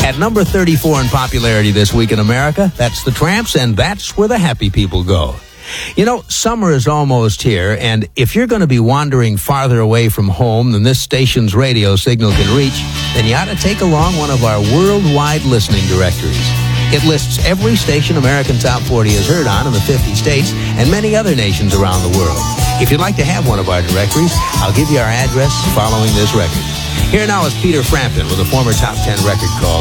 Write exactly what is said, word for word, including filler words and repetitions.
At number thirty-four in popularity this week in America, that's the Tramps, and that's where the happy people go. You know, summer is almost here, and if you're going to be wandering farther away from home than this station's radio signal can reach, then you ought to take along one of our worldwide listening directories. It lists every station American Top forty has heard on in the fifty states and many other nations around the world. If you'd like to have one of our directories, I'll give you our address following this record. Here now is Peter Frampton with a former Top ten record called